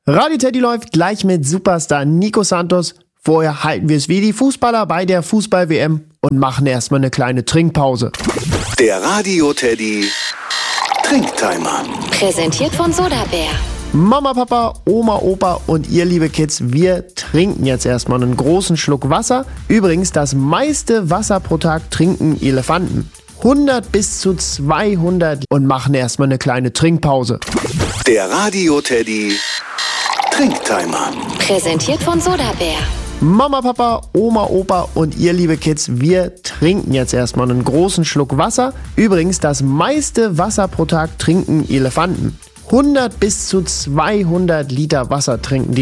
Radio Teddy läuft gleich mit Superstar Nico Santos. Vorher halten wir es wie die Fußballer bei der Fußball-WM und machen erstmal eine kleine Trinkpause. Der Radio Teddy Trinktimer. Präsentiert von Sodabär. Mama, Papa, Oma, Opa und ihr liebe Kids, wir trinken jetzt erstmal einen großen Schluck Wasser. Übrigens, das meiste Wasser pro Tag trinken Elefanten. 100 bis zu 200 und machen erstmal eine kleine Trinkpause. Der Radio Teddy Trinktimer. Präsentiert von Sodabär. Mama, Papa, Oma, Opa und ihr liebe Kids, wir trinken jetzt erstmal einen großen Schluck Wasser. Übrigens, das meiste Wasser pro Tag trinken Elefanten. 100 bis zu 200 Liter Wasser trinken die